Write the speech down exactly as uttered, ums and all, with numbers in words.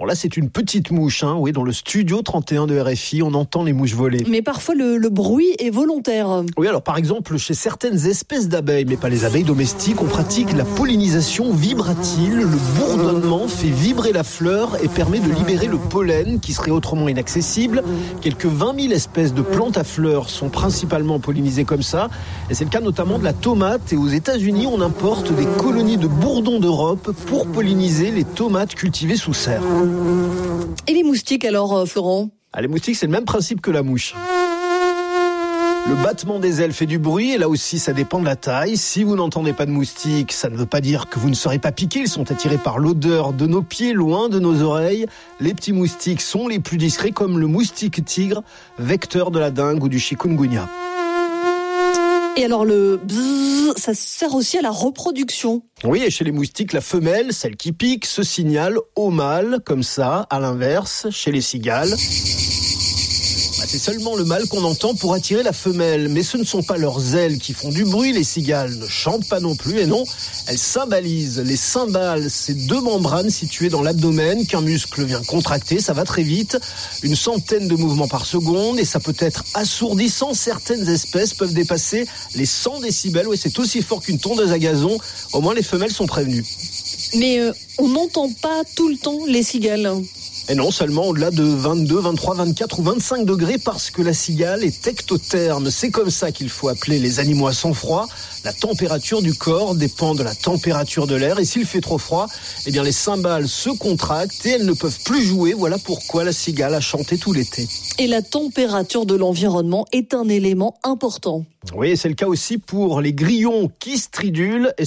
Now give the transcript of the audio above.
Bon là c'est une petite mouche, hein, oui, dans le studio trente et un de R F I, on entend les mouches voler. Mais parfois le, le bruit est volontaire. Oui, alors par exemple chez certaines espèces d'abeilles, mais pas les abeilles domestiques, on pratique la pollinisation vibratile. Le bourdonnement fait vibrer la fleur et permet de libérer le pollen qui serait autrement inaccessible. Quelques vingt mille espèces de plantes à fleurs sont principalement pollinisées comme ça. Et c'est le cas notamment de la tomate. Et aux États-Unis, on importe des colonies de bourdons d'Europe pour polliniser les tomates cultivées sous serre. Et les moustiques alors, Florent ? Ah, les moustiques, c'est le même principe que la mouche. Le battement des ailes fait du bruit et là aussi ça dépend de la taille. Si vous n'entendez pas de moustiques, ça ne veut pas dire que vous ne serez pas piqué. Ils sont attirés par l'odeur de nos pieds, loin de nos oreilles. Les petits moustiques sont les plus discrets, comme le moustique tigre, vecteur de la dengue ou du chikungunya. Et alors le bzzz, ça sert aussi à la reproduction. Oui, et chez les moustiques, la femelle, celle qui pique, se signale au mâle, comme ça. À l'inverse, chez les cigales, c'est seulement le mâle qu'on entend pour attirer la femelle. Mais ce ne sont pas leurs ailes qui font du bruit. Les cigales ne chantent pas non plus. Et non, elles cymbalisent. Les cymbales, c'est deux membranes situées dans l'abdomen qu'un muscle vient contracter. Ça va très vite. Une centaine de mouvements par seconde. Et ça peut être assourdissant. Certaines espèces peuvent dépasser les cent décibels. Oui, c'est aussi fort qu'une tondeuse à gazon. Au moins, les femelles sont prévenues. Mais euh, on n'entend pas tout le temps les cigales. Et non, seulement au-delà de vingt-deux, vingt-trois, vingt-quatre ou vingt-cinq degrés parce que la cigale est ectotherme. C'est comme ça qu'il faut appeler les animaux à sang froid. La température du corps dépend de la température de l'air. Et s'il fait trop froid, eh bien les cymbales se contractent et elles ne peuvent plus jouer. Voilà pourquoi la cigale a chanté tout l'été. Et la température de l'environnement est un élément important. Oui, c'est le cas aussi pour les grillons qui stridulent.